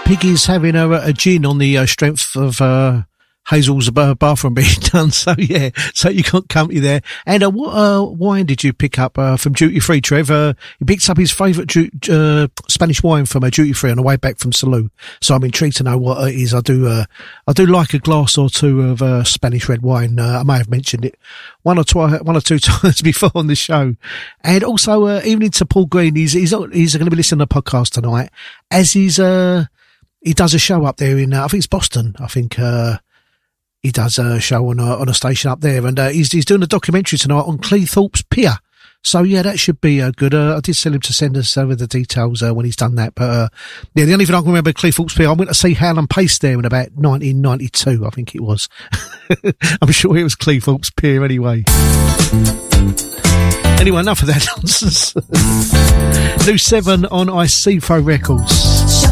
Piggy's having a gin on the strength of Hazel's bathroom being done, so yeah, so you got company there. And what wine did you pick up from Duty Free, Trev? He picked up his favourite Spanish wine from a Duty Free on the way back from Salou. So I'm intrigued to know what it is. I do like a glass or two of Spanish red wine. I may have mentioned it one or two times before on the show. And also evening to Paul Green. He's going to be listening to the podcast tonight, as he does a show up there in I think it's Boston. I think. He does a show on a station up there, and he's doing a documentary tonight on Cleethorpes Pier. So yeah, that should be good. I did tell him to send us over the details when he's done that. But yeah, the only thing I can remember Cleethorpes Pier, I went to see Howland Pace there in about 1992, I think it was. I'm sure it was Cleethorpes Pier anyway. Anyway, enough of that nonsense. New 7 on Icefo Records.